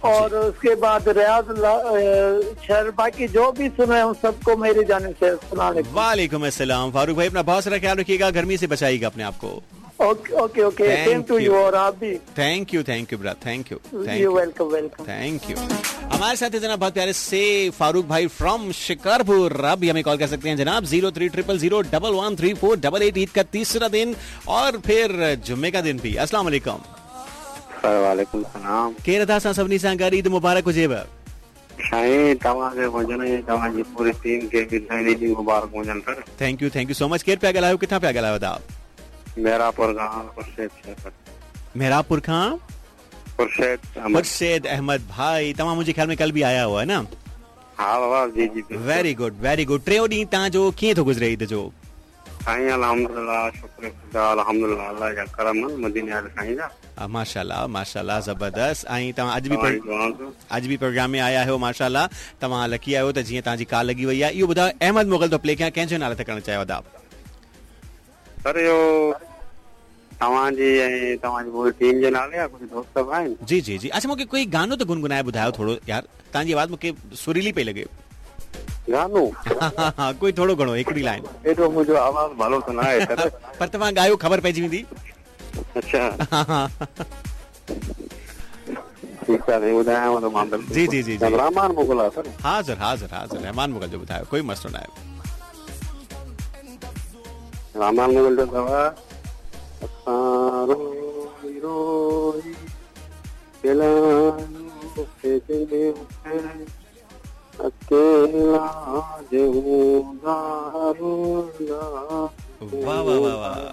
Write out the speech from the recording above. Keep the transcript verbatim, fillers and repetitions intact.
और उसके बाद रियाज शहर, बाकी जो भी सुने उन सबको मेरी जानिब से सुनाने। वालेकुम अस्सलाम। फारूक भाई अपना बहुत सारा ख्याल रखिएगा, गर्मी से बचाइएगा अपने आप को। Okay okay okay, same to you. और आप भी thank you thank you brother, thank you you welcome welcome thank you. हमारे साथ है जनाब बहुत प्यारे से फारूक भाई फ्रॉम शिकारपुर। अब भी हमें कॉल कर सकते हैं जनाब zero three triple zero double one three four double eight. Eid का तीसरा दिन और फिर जुम्मे का दिन भी। अस्सलाम वालेकुम। वालेकुम सलाम। के रधा सा सभनी सां गॾु ईद मुबारक हुजेव। साईं तव्हांखे हुजनि तव्हांजी पूरी टीम खे बि ईद मुबारक हुजनि sir. Thank you thank you so much. केरु पिया ॻाल्हायो, किथां पिया ॻाल्हायो था? मेरापुर खां खुर्शेद। मेरापुर खां खुर्शेद खुर्शेद अहमद भाई। तव्हां मुंहिंजे ख्याल में कल भी आया हुआ है ना? हाँ बाबा जी जी। Very good very good. टियों ॾींहुं तव्हांजो कीअं थो गुज़रे ईद जो? साईं अल्हम्दुलिल्लाह, शुक्र खुदा, अल्हम्दुलिल्लाह, अल्लाह जा करम मदीने वाले साईं जा। माशाल्लाह माशाल्लाह ज़बरदस्त। ऐं तव्हां अॼु बि अॼु बि प्रोग्राम में आया आहियो माशाल्लाह। तव्हां लकी आहियो त जीअं तव्हांजी कॉल लॻी वई आहे। इहो ॿुधायो अहमद मुग़ल तो प्ले कयां, कंहिंजो नाले ते करणु चाहियो था? सर इहो तव्हांजी ऐं तव्हांजी पूरी टीम जे नाले आहे, कुझु दोस्त आहिनि? जी जी जी। अच्छा मूंखे कोई गानो त गुनगुनाए ॿुधायो थोरो यार, तव्हांजी आवाज़ मूंखे सुरीली पई लॻे। गानो? कोई थोरो घणो हिकिड़ी लाइन। एॾो मुंहिंजो आवाज़ भलो त न आहे पर तव्हां ॻायो ख़बर पइजी वेंदी। अच्छा ठीकु आहे ॿुधायांव थो मां। जी जी जी रहमान मुग़ल आहे सर। हाज़िर हाज़िर हाज़िर रहमान मुग़ल जो ॿुधायो, कोई मसलो न आहे। रहमान मुग़ल जो अथव असां रोई रोई अकेला जो वाह वाह वाह वाह।